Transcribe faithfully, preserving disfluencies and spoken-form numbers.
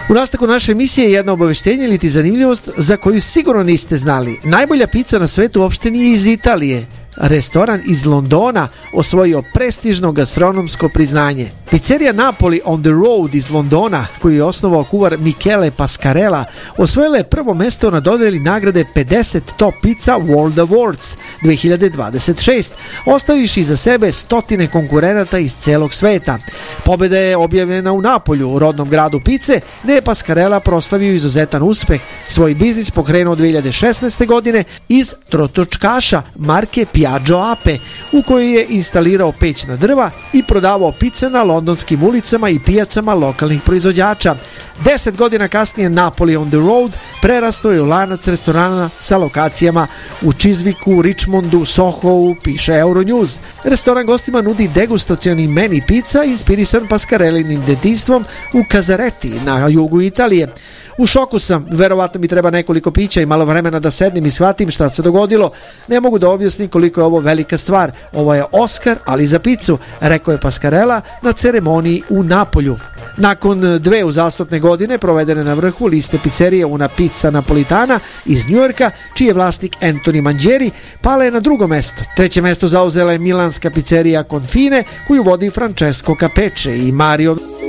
U nastavku naše emisije jedno obaveštenje ili ti zanimljivost za koju sigurno niste znali. Najbolja pizza na svetu uopšte nije iz Italije. Restoran iz Londona osvojio prestižno gastronomsko priznanje. Pizzerija Napoli on the Road iz Londona, koju je osnovao kuvar Michele Pascarella, osvojila je prvo mesto na dodjeli nagrade pedeset top pizza World Awards dve hiljade dvadeset šest, ostaviši iza sebe stotine konkurenata iz celog sveta. Pobjeda je objavljena u Napolju, rodnom gradu pice, gde je Pascarella proslavio izuzetan uspeh. Svoj biznis pokrenuo dve hiljade šesnaeste. godine iz trotočkaša marke Piaggio Ape, u kojoj je instalirao peć na drva i prodavao pice na londonskim ulicama i pijacama lokalnih proizvođača. Deset godina kasnije Napoli on the Road prerastao je u lanac restorana sa lokacijama u Chiswicku, Richmondu, Sohou, piše Euronews. Restoran gostima nudi degustacioni meni pizza inspirisan Pascarellinim detinjstvom u Kazareti na jugu Italije. U šoku sam, verovatno mi treba nekoliko pića i malo vremena da sednem i shvatim šta se dogodilo. Ne mogu da objasnim koliko je ovo velika stvar. Ovo je Oskar, ali za picu, rekao je Pascarella na ceremoniji u Napolju. Nakon dve uzastopne godine provedene na vrhu liste pizzerije Una Pizza Napolitana iz Njujorka, čiji je vlasnik Anthony Mangieri, pala je na drugo mesto. Treće mesto zauzela je milanska pizzerija Confine, koju vodi Francesco Capeče i Mario